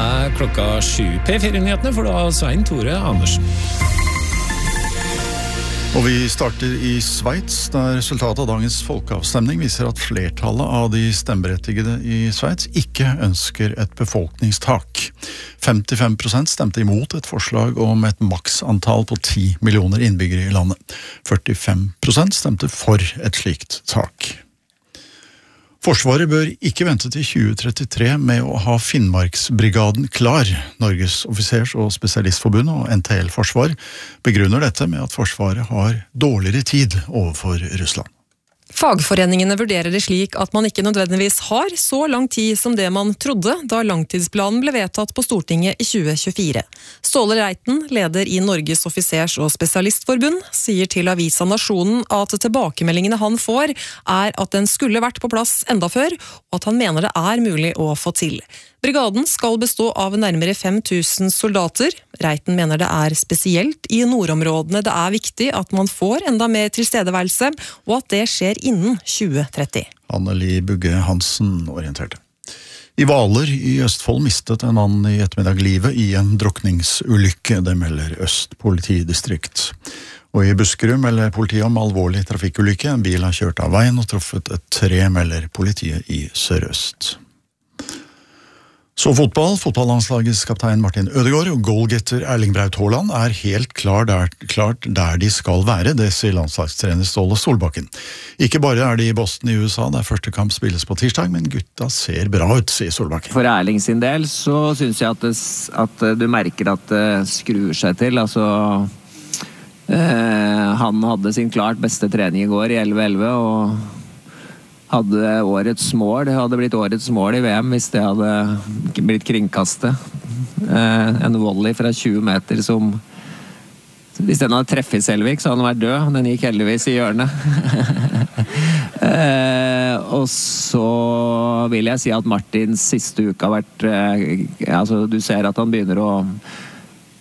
klokka 7. P4-nyhetene får du av Svein Tore Andersen. Og vi starter i Sveits, der resultatet av dagens folkeavstemning viser at flertallet av de stemmeberettigede i Sveits ikke ønsker et befolkningstak. 55% stemte imot et forslag om et maksantall på 10 millioner innbyggere i landet. 45% stemte for et slikt tak. Forsvaret bør ikke vente til 2033 med å ha Finnmarksbrigaden klar. Norges offisers- og spesialistforbund og NTL Forsvar begrunner dette med at Forsvaret har dårligere tid overfor Russland. Fagforeningene vurderer det slik at man ikke nødvendigvis har så lang tid som det man trodde da langtidsplanen ble vedtatt på Stortinget i 2024. Ståle Reiten, leder i Norges offisers- og spesialistforbund, sier til avisa Nasjonen at tilbakemeldingene han får er at den skulle vært på plass enda før, og at han mener det er mulig å få til. Brigaden skal bestå av nærmere 5000 soldater. Reiten mener det er spesielt i nordområdene det er viktig at man får enda mer tilstedeværelse, og at det skjer innen 2030. Anneli Bugge Hansen orienterte. I Hvaler i Østfold mistet en mann i ettermiddag livet i en drukningsulykke, det melder Øst politidistrikt. Og i Buskerud melder politiet om alvorlig trafikkulykke. En bil har kjørt av veien og truffet et tre, melder politiet i Sør-Øst. Så fotballandslagets kaptein Martin Ødegaard og goalgetter Erling Braut Haaland er helt klart der de skal være, det sier landslagstrener Ståle Solbakken. Ikke bare er de i Boston i USA, der første kamp spilles på tirsdag, men gutta ser bra ut, sier Solbakken. For Erling sin del så synes jeg at du merker at det skrur seg til, han hadde sin klart beste trening i går i 11-11, og hadde blitt årets mål i VM hvis det hadde blitt kringkastet. En volley fra 20 meter som, hvis den hadde treffet Selvik, så hadde den vært død. Den gikk heldigvis i hjørnet. Og så vil jeg si at Martins siste uke har vært, du ser at han begynner å